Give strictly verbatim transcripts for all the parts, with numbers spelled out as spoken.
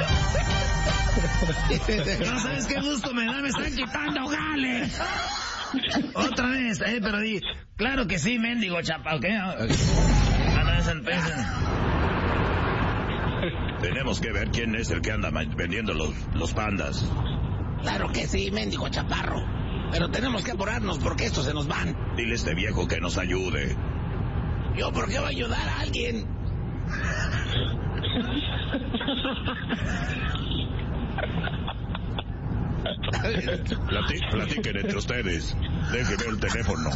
No sabes qué gusto me da, me están quitando gales. Otra vez, eh, pero di, claro que sí, mendigo chapa, ¿ok? Tenemos que ver quién es el que anda vendiendo los, los pandas. Claro que sí, mendigo chaparro. Pero tenemos que apurarnos porque estos se nos van. Dile a este viejo que nos ayude. ¿Yo por qué voy a ayudar a alguien? Plati platiquen entre ustedes. Déjenme el teléfono.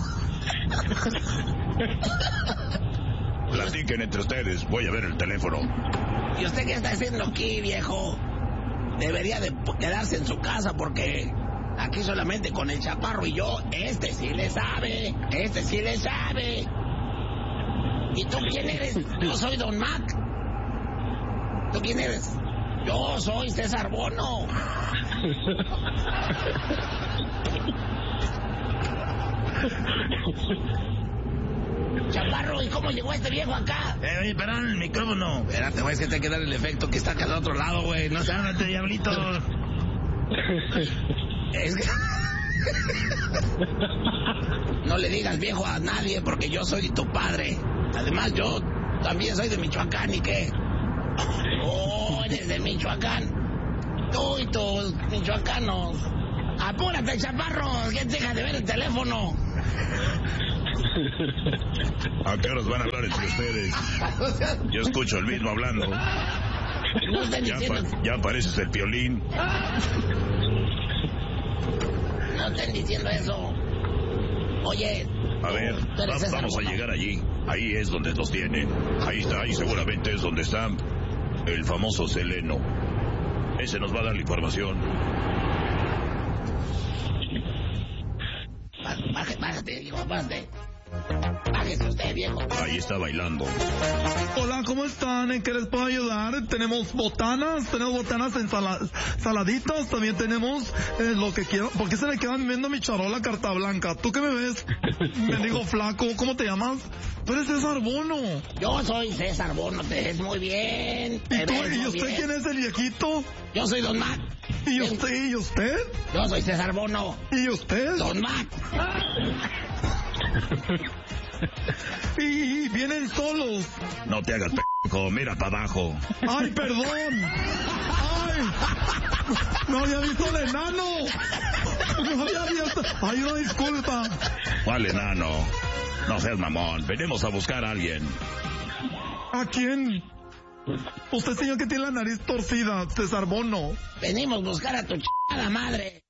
Platiquen entre ustedes. Voy a ver el teléfono. ¿Y usted qué está haciendo aquí, viejo? Debería de quedarse en su casa porque aquí solamente con el chaparro y yo, este sí le sabe, este sí le sabe. ¿Y tú quién eres? Yo soy Don Mac. ¿Tú quién eres? Yo soy César Bono. Chaparro, ¿y cómo llegó este viejo acá? Eh, oye, espera el micrófono. Espérate, güey, es que te hay que dar el efecto que está acá al otro lado, güey. No sé, Cálmate, diablito. Es que... No le digas viejo a nadie porque yo soy tu padre. Además, yo también soy de Michoacán, ¿y qué? Oh, eres de Michoacán. Tú y tus michoacanos. Apúrate, chaparro, que deja de ver el teléfono. ¿A qué horas van a hablar entre ustedes? Yo escucho el mismo hablando. No estén Ya, diciendo... pa ya pareces el Piolín. No estén diciendo eso. Oye... A ver, va vamos a llegar allí. Ahí es donde los tienen. Ahí está, ahí seguramente es donde está el famoso Seleno. Ese nos va a dar la información. Bájate, bájate, hijo, bájate. Bájese usted, viejo. Ahí está bailando. Hola, ¿cómo están? ¿En qué les puedo ayudar? Tenemos botanas, tenemos botanas en sala, saladitas, también tenemos eh, lo que quiero. ¿Por qué se le quedan viendo mi charola carta blanca? ¿Tú qué me ves? Me digo flaco, ¿cómo te llamas? Tú eres César Bono. Yo soy César Bono, te ves muy bien. ¿Y, tú, ¿y usted bien. Quién es el viejito? Yo soy Don Mac. ¿Y usted? ¿Y usted? Yo soy César Bono. ¿Y usted? Don Mac. Y vienen solos. No te hagas p***, mira para abajo. Ay, perdón. Ay, no había visto el enano. No había visto. Ay, una disculpa. ¿Cuál enano? No seas mamón, venimos a buscar a alguien. ¿A quién? Usted, señor, que tiene la nariz torcida, César Bono. Venimos a buscar a tu chingada madre.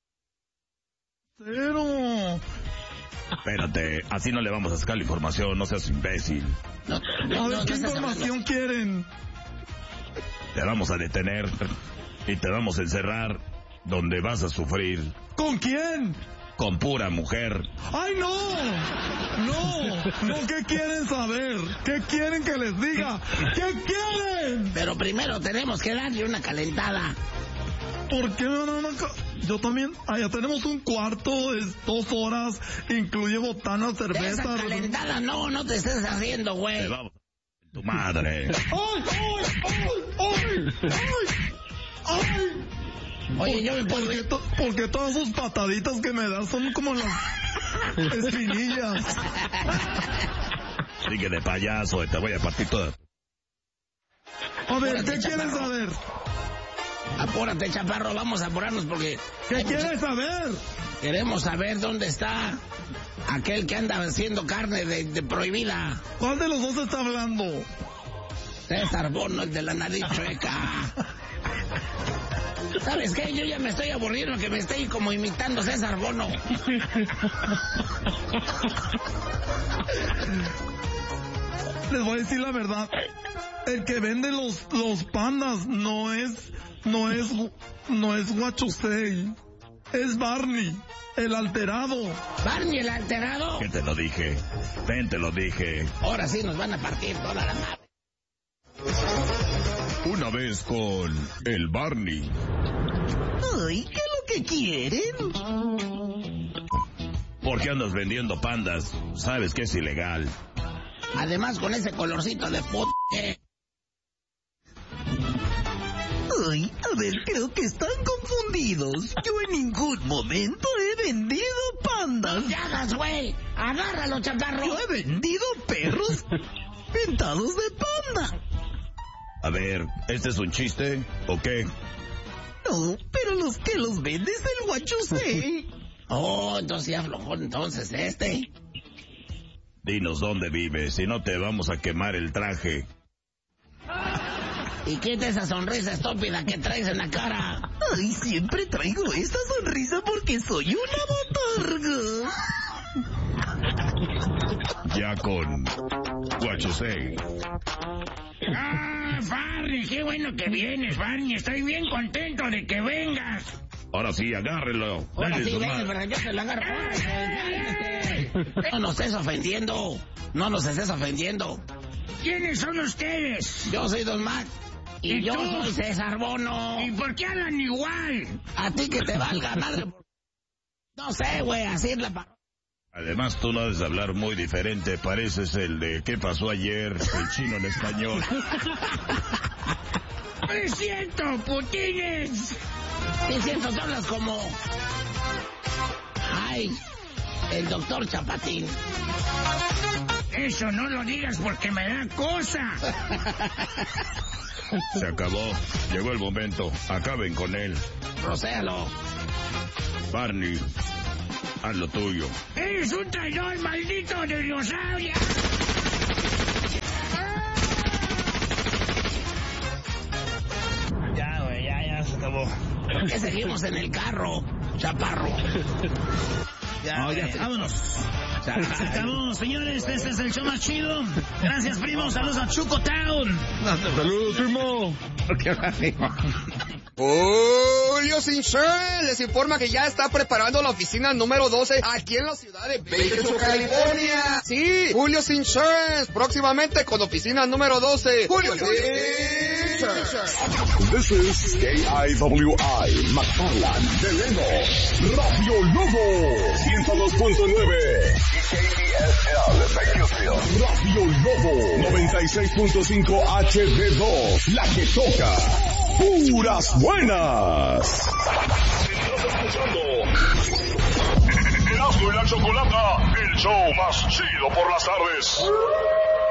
Cero. Espérate, así no le vamos a sacar la información, no seas imbécil. No, no, a ver, no, ¿qué no información quieren? Te vamos a detener y te vamos a encerrar donde vas a sufrir. ¿Con quién? Con pura mujer. ¡Ay, no! No, no, ¿qué quieren saber? ¿Qué quieren que les diga? ¿Qué quieren? Pero primero tenemos que darle una calentada. ¿Por qué me van a dar una ca... Yo también, allá tenemos un cuarto, es dos horas, incluye botanas, cerveza... Esa calentada no, no te estés haciendo, güey. Te vamos a... tu madre. ¡Ay, ay, ay, ay, ay! ¡Ay! Oye, yo me puedo... ¿Por qué, to ¿Por qué todas sus pataditas que me das son como las espinillas? Sigue de payaso, te voy a partir toda. A ver, ¿qué quieres saber? Apúrate, chaparro, vamos a apurarnos porque... ¿Qué quieres saber? Queremos saber dónde está aquel que anda haciendo carne de, de prohibida. ¿Cuál de los dos está hablando? César Bono, el de la nariz chueca. ¿Sabes qué? Yo ya me estoy aburriendo que me esté como imitando César Bono. Les voy a decir la verdad. El que vende los, los pandas no es... No es, no es Huachusei, es Barney, el alterado. ¿Barney el alterado? ¿Qué te lo dije? Ven, te lo dije. Ahora sí nos van a partir toda la madre. Una vez con el Barney. Ay, ¿qué es lo que quieren? ¿Por qué andas vendiendo pandas? Sabes que es ilegal. Además con ese colorcito de puta. Ay, A ver, creo que están confundidos. Yo en ningún momento he vendido pandas. ¡No te hagas, güey! ¡Agárralo, chaparro! Yo he vendido perros pintados de panda. A ver, ¿este es un chiste o qué? No, pero los que los vende es el Huachusei. Oh, entonces ya aflojó entonces este. Dinos dónde vives, si no te vamos a quemar el traje. Y quita esa sonrisa estúpida que traes en la cara. Ay, siempre traigo esta sonrisa porque soy una botarga. Ya con Huachusei. Ah, Barney, qué bueno que vienes, Barney. Estoy bien contento de que vengas. Ahora sí, agárrelo. Ahora Dale sí, su ven, madre. pero yo te lo agarro. No nos estés ofendiendo. No nos estés ofendiendo. ¿Quiénes son ustedes? Yo soy Don Mac. Y, ¿Y yo tú? soy César Bono. ¿Y por qué hablan igual? A ti que te valga, madre. No sé, güey, así es la... pa- Además, tú no debes de hablar muy diferente. Pareces el de ¿qué pasó ayer? El chino en español. ¡No es cierto, putines! Sí, siento, tú hablas como... Ay, el doctor Chapatín. Eso no lo digas porque me da cosa. Se acabó. Llegó el momento. Acaben con él. Procéalo. Barney, haz lo tuyo. ¡Eres un traidor, maldito dinosaurio! Ya, güey, ya, ya se acabó. ¿Por qué seguimos en el carro, chaparro? Ya, no, ya, vámonos. Se acabó, señores. Este es el show más chido. Gracias, primo. Saludos a Chuco Town. Saludos, primo. Julio Sinchén les informa que ya está preparando la oficina número doce aquí en la ciudad de Bakersfield, California. Sí, Julio Sinchén, próximamente con oficina número doce. Julio Sinchén. This is K I W I, McFarland, Deleno, Radio Lobo, ciento dos punto nueve. K D S L, Bakersfield, Radio Lobo, noventa y seis punto cinco H D dos, la que toca puras buenas. Estás escuchando Erasmo y la Chocolata, el show más chido por las tardes.